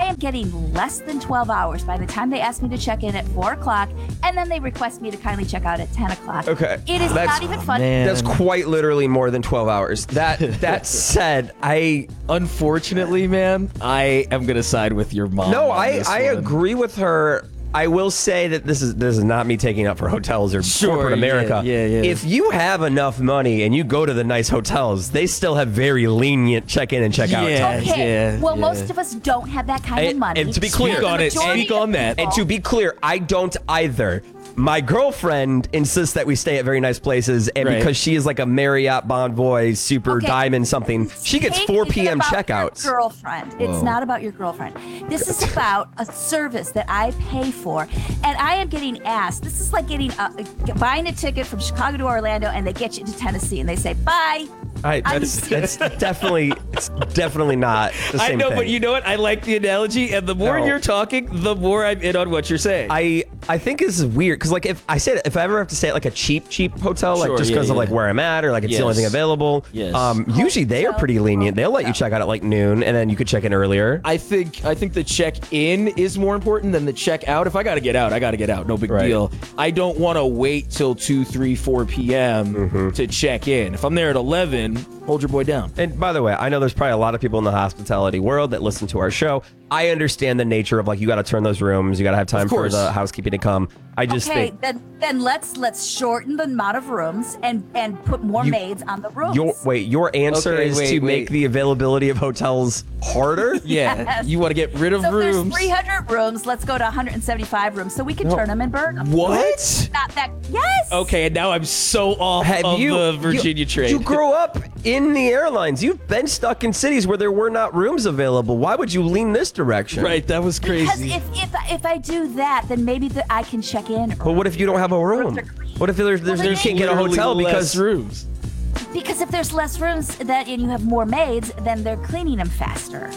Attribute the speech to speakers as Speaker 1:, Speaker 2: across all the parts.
Speaker 1: am getting less than 12 hours by the time they ask me to check in at 4 o'clock, and then they request me to kindly check out at 10 o'clock.
Speaker 2: Okay.
Speaker 1: It is not even funny.
Speaker 2: That's quite literally more than 12 hours. That said,
Speaker 3: Unfortunately, man, I am going to side with your mom.
Speaker 2: No,
Speaker 3: on this
Speaker 2: I
Speaker 3: one.
Speaker 2: agree with her. I will say that this is not me taking up for hotels or corporate America.
Speaker 3: Yeah.
Speaker 2: If you have enough money and you go to the nice hotels, they still have very lenient check-in and check-out times.
Speaker 1: Okay. Well, most of us don't have that kind of money.
Speaker 2: And to be clear
Speaker 3: on it, speak on that.
Speaker 2: And to be clear, I don't either. My girlfriend insists that we stay at very nice places, and because she is like a Marriott Bonvoy super diamond something, she gets 4 p.m. checkouts.
Speaker 1: Your girlfriend. It's not about your girlfriend. This is about a service that I pay for, and I am getting asked. This is like buying a ticket from Chicago to Orlando, and they get you to Tennessee, and they say bye.
Speaker 2: That's definitely not the same
Speaker 3: I know,
Speaker 2: thing.
Speaker 3: but you know what? I like the analogy, and the more you're talking, the more I'm in on what you're saying.
Speaker 2: I think this is weird because, like, if I ever have to stay at like a cheap hotel, like just because of like where I'm at or like it's the only thing available. Usually they are pretty lenient. They'll let you check out at like noon, and then you could check in earlier.
Speaker 3: I think the check-in is more important than the check-out. If I gotta get out, I gotta get out. No big deal. I don't want to wait till 2, 3, 4 p.m. to check in. If I'm there at 11, hold your boy down.
Speaker 2: And by the way, I know there's probably a lot of people in the hospitality world that listen to our show. I understand the nature of like you got to turn those rooms, you got to have time for the housekeeping to come. I just think
Speaker 1: then let's shorten the amount of rooms and put more maids on the rooms.
Speaker 2: Your answer is to make the availability of hotels harder?
Speaker 3: Yeah, you want to get rid of rooms.
Speaker 1: There's 300 rooms. Let's go to 175 rooms so we can turn them and burn them.
Speaker 3: What?
Speaker 1: Not that. Yes.
Speaker 3: Okay, and now I'm so off of the Virginia train.
Speaker 2: You grew up in the airlines. You've been stuck in cities where there were not rooms available. Why would you lean this direction?
Speaker 3: Right, that was crazy.
Speaker 1: Because if I do that, then maybe I can check in.
Speaker 2: But what if you don't have a room? What if you can't get a hotel because
Speaker 3: rooms?
Speaker 1: Because if there's less rooms and you have more maids, then they're cleaning them faster.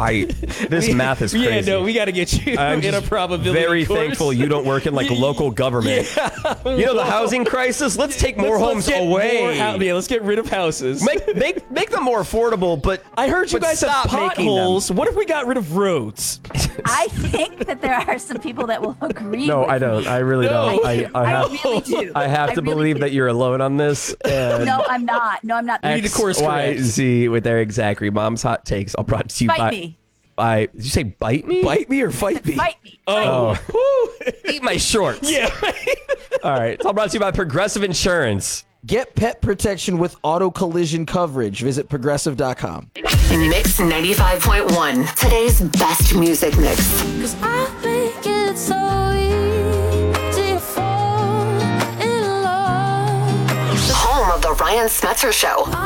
Speaker 2: This math is crazy.
Speaker 3: Yeah, no, we got to get you in a probability
Speaker 2: very
Speaker 3: course.
Speaker 2: Thankful you don't work in like local government. You know the housing crisis? Let's take more homes away.
Speaker 3: Let's get rid of houses.
Speaker 2: Make them more affordable, but
Speaker 3: I heard you guys have potholes. What if we got rid of roads?
Speaker 1: I think that there are some people that will agree.
Speaker 2: No, I don't. I really don't.
Speaker 1: Really do.
Speaker 2: I have to believe that you're alone on this.
Speaker 1: No, I'm not. No, I'm not.
Speaker 3: We need to course correct.
Speaker 2: XYZ with Eric Zachary. Mom's hot takes. I'll brought to you
Speaker 1: Bite me.
Speaker 2: Did you say bite me?
Speaker 3: Bite me or fight me?
Speaker 1: Fight me.
Speaker 2: Eat my shorts.
Speaker 3: Yeah.
Speaker 2: All right. It's all brought to you by Progressive Insurance.
Speaker 3: Get pet protection with auto collision coverage. Visit progressive.com.
Speaker 4: Mix 95.1. Today's best music mix.
Speaker 5: 'Cause I think it's so easy to fall in love.
Speaker 4: Home of the Ryan Smetzer Show.